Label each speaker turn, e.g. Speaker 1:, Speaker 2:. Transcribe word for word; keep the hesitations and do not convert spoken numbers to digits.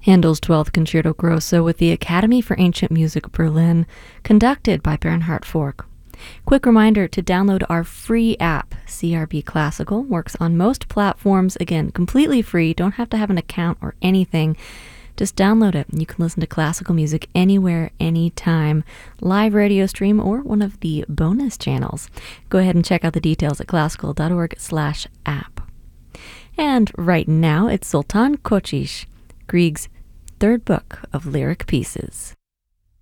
Speaker 1: Handel's twelfth Concerto Grosso with the Academy for Ancient Music Berlin, conducted by Bernhard Fork. Quick reminder to download our free app, C R B Classical. Works on most platforms. Again, completely free. Don't have to have an account or anything. Just download it. You can listen to classical music anywhere, anytime. Live radio stream or one of the bonus channels. Go ahead and check out the details at classical.org slash app. And right now, it's Sultan Kocsis, Grieg's third book of lyric pieces.